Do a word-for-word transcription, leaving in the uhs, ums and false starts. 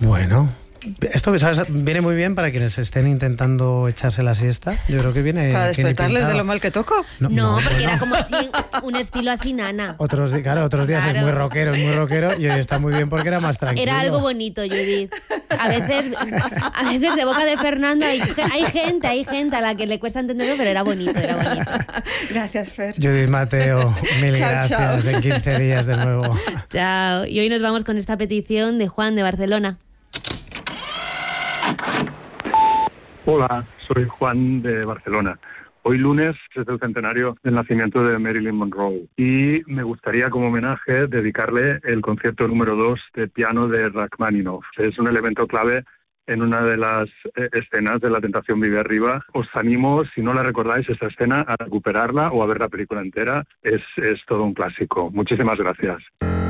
Bueno, esto, ¿sabes? Viene muy bien para quienes estén intentando echarse la siesta. Yo creo que viene... ¿Para despertarles de lo mal que toco? No, no porque bueno. era como así, un estilo así nana. Otros, claro, otros días Claro. es muy rockero, es muy rockero, y hoy está muy bien porque era más tranquilo. Era algo bonito, Judith. A veces, a veces de boca de Fernando hay, hay gente, hay gente a la que le cuesta entenderlo, pero era bonito, era bonito. Gracias, Fer. Judith Mateo, mil Chao, gracias. chao. En quince días de nuevo. Chao. Y hoy nos vamos con esta petición de Juan de Barcelona. Hola, soy Juan de Barcelona. Hoy lunes es el centenario del nacimiento de Marilyn Monroe y me gustaría como homenaje dedicarle el concierto número dos de piano de Rachmaninoff. Es un elemento clave en una de las eh, escenas de La tentación vive arriba. Os animo, si no la recordáis, esta escena, a recuperarla o a ver la película entera. Es, es todo un clásico. Muchísimas gracias.